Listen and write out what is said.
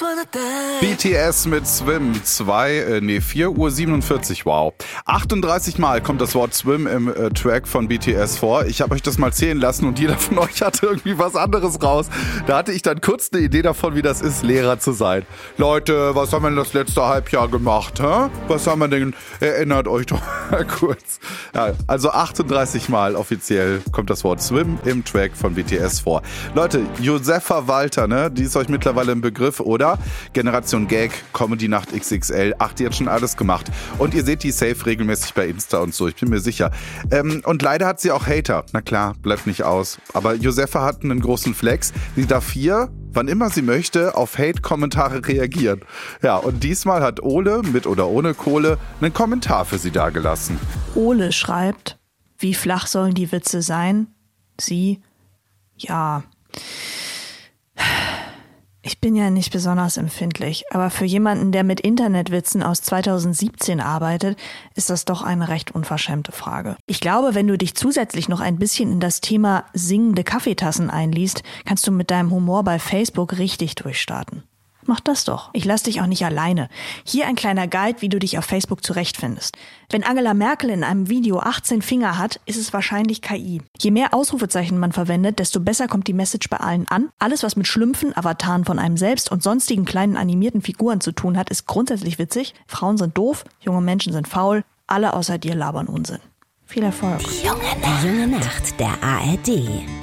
BTS mit Swim, 4:47 Uhr, wow. 38 Mal kommt das Wort Swim im Track von BTS vor. Ich habe euch das mal zählen lassen und jeder von euch hatte irgendwie was anderes raus. Da hatte ich dann kurz eine Idee davon, wie das ist, Lehrer zu sein. Leute, was haben wir denn das letzte Halbjahr gemacht? Hä? Was haben wir denn? Erinnert euch doch mal kurz. Ja, also 38 Mal offiziell kommt das Wort Swim im Track von BTS vor. Leute, Josefa Walter, ne? Die ist euch mittlerweile im Begriff, oder? Generation Gag, Comedy Nacht XXL. Ach, die hat schon alles gemacht. Und ihr seht die safe regelmäßig bei Insta und so, ich bin mir sicher. Und leider hat sie auch Hater. Na klar, bleibt nicht aus. Aber Josefa hat einen großen Flex. Sie darf hier, wann immer sie möchte, auf Hate-Kommentare reagieren. Ja, und diesmal hat Ole, mit oder ohne Kohle, einen Kommentar für sie dagelassen. Ole schreibt, wie flach sollen die Witze sein? Sie, ja. Ich bin ja nicht besonders empfindlich, aber für jemanden, der mit Internetwitzen aus 2017 arbeitet, ist das doch eine recht unverschämte Frage. Ich glaube, wenn du dich zusätzlich noch ein bisschen in das Thema singende Kaffeetassen einliest, kannst du mit deinem Humor bei Facebook richtig durchstarten. Mach das doch. Ich lass dich auch nicht alleine. Hier ein kleiner Guide, wie du dich auf Facebook zurechtfindest. Wenn Angela Merkel in einem Video 18 Finger hat, ist es wahrscheinlich KI. Je mehr Ausrufezeichen man verwendet, desto besser kommt die Message bei allen an. Alles, was mit Schlümpfen, Avataren von einem selbst und sonstigen kleinen animierten Figuren zu tun hat, ist grundsätzlich witzig. Frauen sind doof, junge Menschen sind faul, alle außer dir labern Unsinn. Viel Erfolg. Die junge Nacht der ARD.